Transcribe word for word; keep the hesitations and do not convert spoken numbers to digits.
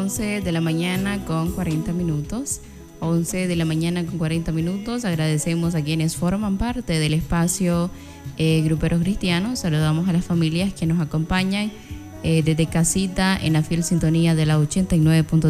once de la mañana con cuarenta minutos. once de la mañana con cuarenta minutos. Agradecemos a quienes forman parte del espacio eh, Gruperos Cristianos. Saludamos a las familias que nos acompañan eh, desde casita en la fiel sintonía de la ochenta y nueve punto